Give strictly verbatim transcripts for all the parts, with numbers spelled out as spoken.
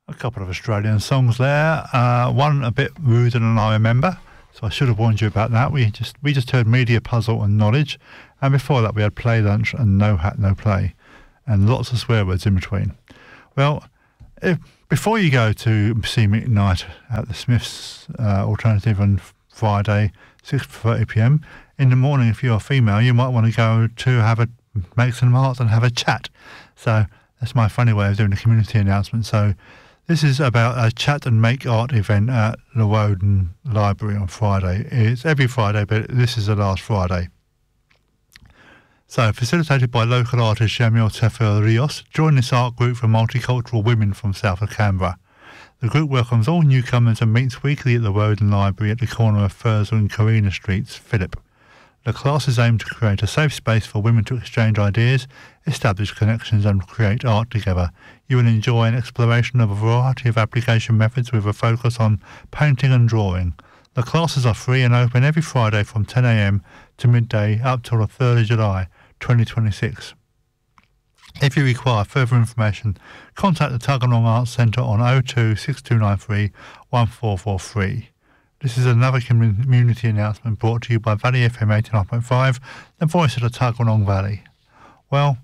A couple of Australian songs there. Uh, one a bit ruder than I remember, so I should have warned you about that. We just we just heard Media Puzzle and Knowledge, and before that we had Play Lunch and No Hat No Play, and lots of swear words in between. Well, if, before you go to see me tonight at the Smiths uh, Alternative on Friday, six thirty p m, in the morning, if you're a female, you might want to go to have a make some art and have a chat. So that's my funny way of doing a community announcement. So this is about a chat and make art event at the Woden Library on Friday. It's every Friday, but this is the last Friday. So, facilitated by local artist Jamil Tefel Rios, join this art group for multicultural women from south of Canberra. The group welcomes all newcomers and meets weekly at the Woden Library at the corner of Furzer and Carina Streets, Phillip. The classes aim to create a safe space for women to exchange ideas, establish connections and create art together. You will enjoy an exploration of a variety of application methods with a focus on painting and drawing. The classes are free and open every Friday from ten a m to midday up till the third of July twenty twenty-six. If you require further information, contact the Tuggeranong Arts Centre on oh two six two nine three one four four three. This is another community announcement brought to you by Valley F M eighty-nine point five, the voice of the Tuggeranong Valley. Well,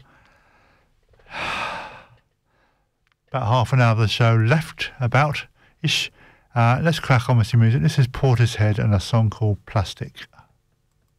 about half an hour of the show left, about-ish. Uh, let's crack on with some music. This is Portishead and a song called Plastic.